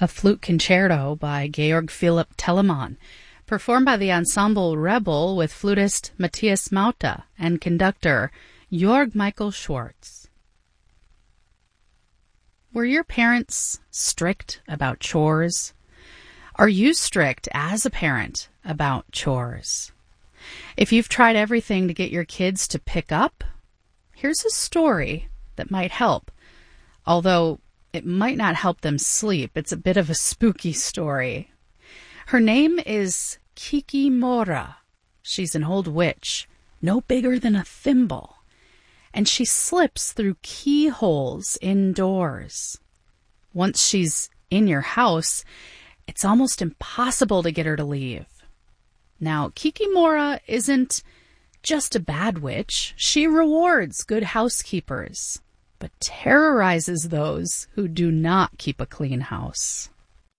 a flute concerto by Georg Philipp Telemann, performed by the ensemble Rebel with flutist Matthias Mauta and conductor Jörg Michael Schwartz. Were your parents strict about chores? Are you strict as a parent about chores? If you've tried everything to get your kids to pick up, here's a story that might help. Although it might not help them sleep, it's a bit of a spooky story. Her name is Kikimora. She's an old witch, no bigger than a thimble, and she slips through keyholes indoors. Once she's in your house, it's almost impossible to get her to leave. Now, Kikimora isn't just a bad witch. She rewards good housekeepers, but terrorizes those who do not keep a clean house.